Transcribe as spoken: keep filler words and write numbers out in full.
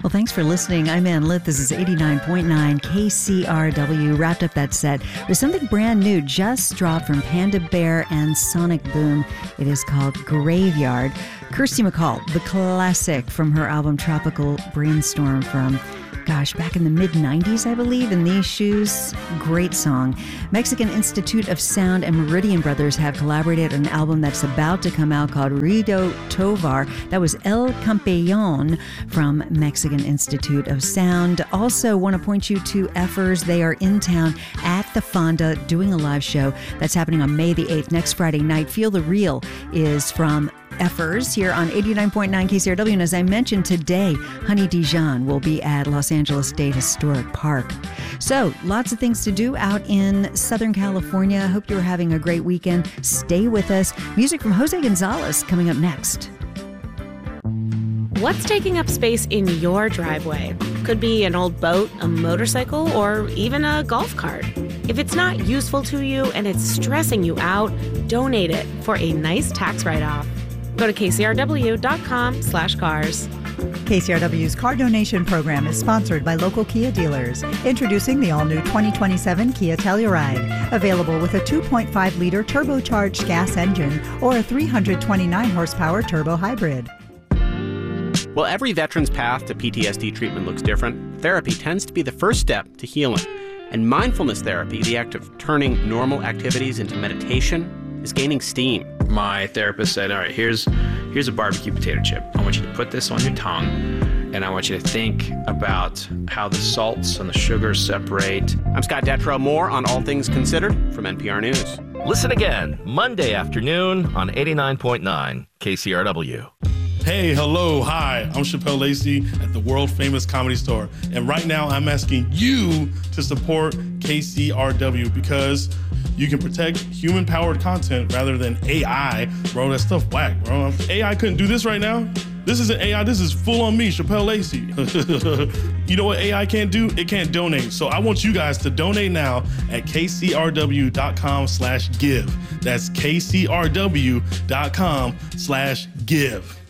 Well, thanks for listening. I'm Ann Litt. This is eighty-nine point nine K C R W. Wrapped up that set with something brand new just dropped from Panda Bear and Sonic Boom. It is called Graveyard. Kirsty MacColl, the classic from her album Tropical Brainstorm from, gosh, back in the mid nineties, I believe, in These Shoes. Great song. Mexican Institute of Sound and Meridian Brothers have collaborated on an album that's about to come out called Ruido Tovar. That was El Campeón from Mexican Institute of Sound. Also want to point you to Effers. They are in town at the Fonda doing a live show that's happening on May the eighth, next Friday night. Feel the Real is from Effers here on eighty-nine point nine K C R W. And as I mentioned today, Honey Dijon will be at Los Angeles State Historic Park. So lots of things to do out in Southern California. Hope you're having a great weekend. Stay with us. Music from Jose Gonzalez coming up next. What's taking up space in your driveway? Could be an old boat, a motorcycle, or even a golf cart. If it's not useful to you and it's stressing you out, donate it for a nice tax write-off. Go to kcrw.com slash cars. K C R W's car donation program is sponsored by local Kia dealers. Introducing the all-new twenty twenty-seven Kia Telluride. Available with a two point five liter turbocharged gas engine or a three hundred twenty-nine horsepower turbo hybrid. While every veteran's path to P T S D treatment looks different, therapy tends to be the first step to healing. And mindfulness therapy, the act of turning normal activities into meditation, is gaining steam. My therapist said, all right, here's here's a barbecue potato chip. I want you to put this on your tongue, and I want you to think about how the salts and the sugars separate. I'm Scott Detrow. More on All Things Considered from N P R News. Listen again Monday afternoon on eighty-nine point nine K C R W. Hey, hello, hi, I'm Chappelle Lacey at the world famous Comedy Store. And right now I'm asking you to support K C R W because you can protect human-powered content rather than A I. Bro, that stuff whack, bro. A I couldn't do this right now. This isn't A I, this is full on me, Chappelle Lacey. You know what A I can't do? It can't donate. So I want you guys to donate now at kcrw.com slash give. That's kcrw.com slash give.